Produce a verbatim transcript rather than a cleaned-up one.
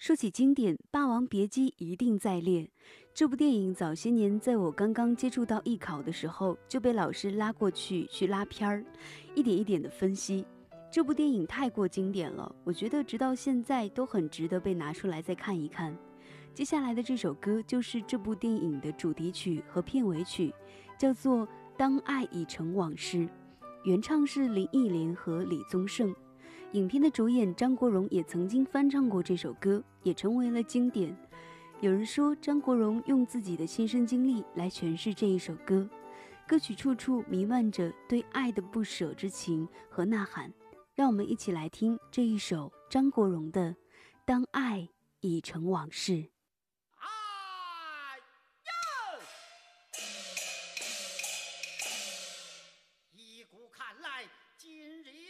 说起经典，《霸王别姬》一定在列。这部电影早些年在我刚刚接触到艺考的时候，就被老师拉过去去拉片儿，一点一点的分析。这部电影太过经典了，我觉得直到现在都很值得被拿出来再看一看。接下来的这首歌就是这部电影的主题曲和片尾曲，叫做《当爱已成往事》，原唱是林忆莲和李宗盛。影片的主演张国荣也曾经翻唱过这首歌，也成为了经典。有人说张国荣用自己的亲身经历来诠释这一首歌，歌曲处处弥漫着对爱的不舍之情和呐喊。让我们一起来听这一首张国荣的《当爱已成往事》。